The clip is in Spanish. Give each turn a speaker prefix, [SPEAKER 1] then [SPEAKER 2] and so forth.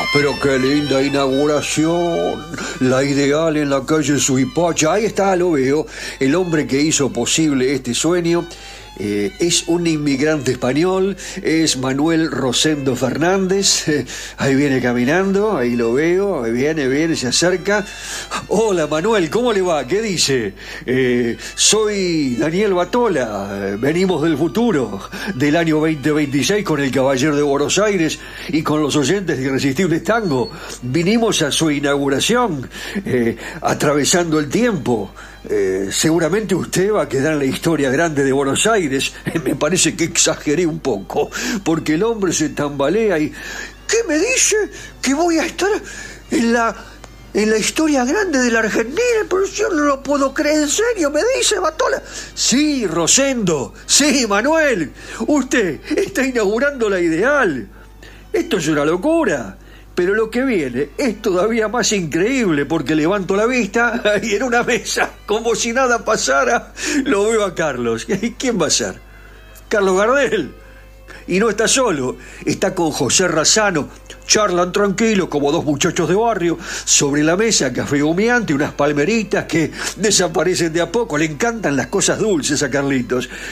[SPEAKER 1] Pero qué linda inauguración. La Ideal en la calle Suipacha. Ahí está, lo veo. El hombre que hizo posible este sueño es un inmigrante español, es Manuel Rosendo Fernández. Ahí viene caminando, ahí lo veo, ahí viene, se acerca. Hola Manuel, ¿cómo le va? ¿Qué dice? Soy Daniel Batola, venimos del futuro, del año 2026 con el Caballero de Buenos Aires y con los oyentes de Irresistibles Tango. Vinimos a su inauguración, atravesando el tiempo. Seguramente usted va a quedar en la historia grande de Buenos Aires. Me parece que exageré un poco, porque el hombre se tambalea y... ¿Qué me dice? ¿Que voy a estar en la historia grande de la Argentina? Pero yo no lo puedo creer, en serio, me dice Batola. Sí, Rosendo, sí, Manuel, usted está inaugurando la Ideal. Esto es una locura. Pero lo que viene es todavía más increíble, porque levanto la vista y en una mesa, como si nada pasara, lo veo a Carlos. ¿Quién va a ser? Carlos Gardel. Y no está solo, está con José Razzano. Charlan tranquilos como dos muchachos de barrio. Sobre la mesa, café humeante, unas palmeritas que desaparecen de a poco. Le encantan las cosas dulces a Carlitos.